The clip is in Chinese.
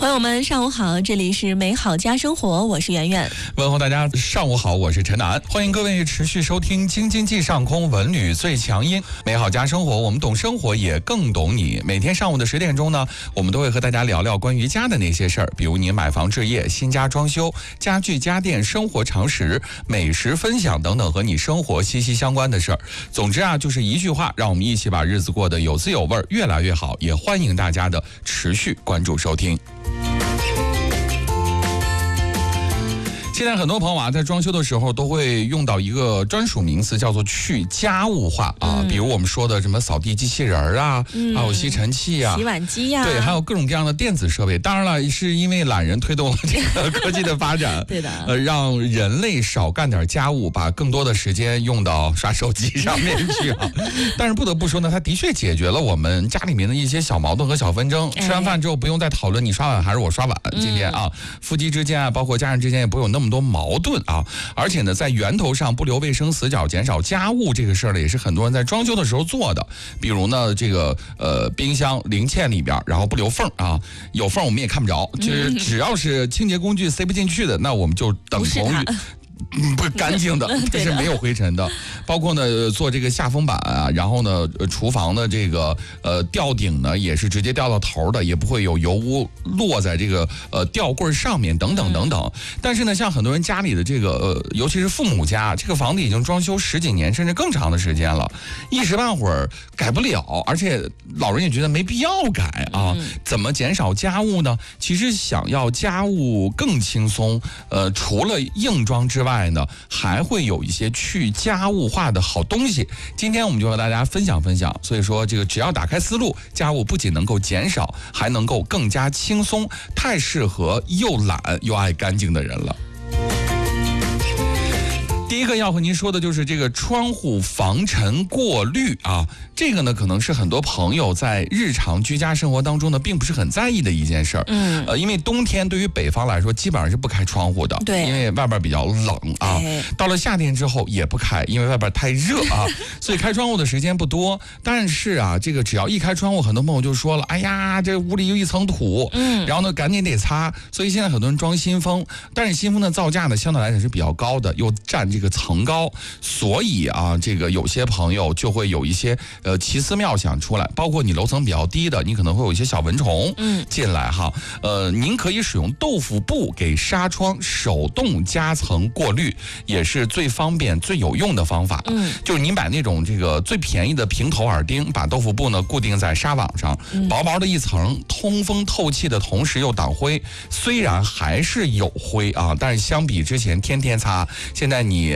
朋友们上午好，这里是美好家生活，我是圆圆。 问候大家上午好，我是陈楠，欢迎各位持续收听京津冀上空文旅最强音美好家生活，我们懂生活也更懂你。每天上午的10点钟呢，我们都会和大家聊聊关于家的那些事儿，比如你买房置业、新家装修、家具家电、生活常识、美食分享等等和你生活息息相关的事儿。总之啊，就是一句话，让我们一起把日子过得有滋有味，越来越好。也欢迎大家的持续关注收听。现在很多朋友啊，在装修的时候都会用到一个专属名词，叫做去家务化啊。比如我们说的什么扫地机器人啊，还有吸尘器啊、 洗碗机呀， 对，还有各种各样的电子设备。当然了，是因为懒人推动了这个科技的发展， 对的， 让人类少干点家务，把更多的时间用到刷手机上面去啊。但是不得不说呢，它的确解决了我们家里面的一些小矛盾和小纷争。吃完饭之后不用再讨论你刷碗还是我刷碗，今天啊，夫妻之间啊，包括家人之间也不用有那么多矛盾啊。而且呢，在源头上不留卫生死角，减少家务这个事儿呢，也是很多人在装修的时候做的。比如呢，这个冰箱零件里边，然后不留缝啊，有缝我们也看不着，就是只要是清洁工具塞不进去的，那我们就等同于不干净的，这是没有灰尘的。包括呢，做这个下风板啊，然后呢，厨房的这个吊顶呢，也是直接吊到头的，也不会有油污落在这个吊柜上面等等等等。但是呢，像很多人家里的这个尤其是父母家，这个房子已经装修10几年甚至更长的时间了，一时半会儿改不了，而且老人也觉得没必要改啊。怎么减少家务呢？其实想要家务更轻松，除了硬装之外呢，还会有一些去家务化的好东西。今天我们就和大家分享分享。所以说，这个只要打开思路，家务不仅能够减少，还能够更加轻松，太适合又懒又爱干净的人了。第一个要和您说的就是这个窗户防尘过滤啊，这个呢可能是很多朋友在日常居家生活当中呢并不是很在意的一件事儿。因为冬天对于北方来说基本上是不开窗户的， 对， 因为外边比较冷啊。到了夏天之后也不开，因为外边太热啊，所以开窗户的时间不多。但是啊，这个只要一开窗户，很多朋友就说了，哎呀，这屋里有一层土，然后呢赶紧得擦。所以现在很多人装新风，但是新风的造价呢相对来讲是比较高的，又占这个层高，所以啊，这个有些朋友就会有一些奇思妙想出来，包括你楼层比较低的，你可能会有一些小蚊虫进来哈。您可以使用豆腐布给纱窗手动加层过滤，也是最方便最有用的方法。就是您把那种这个最便宜的平头耳钉，把豆腐布呢固定在纱网上，薄薄的一层，通风透气的同时又挡灰。虽然还是有灰啊，但是相比之前天天擦，现在你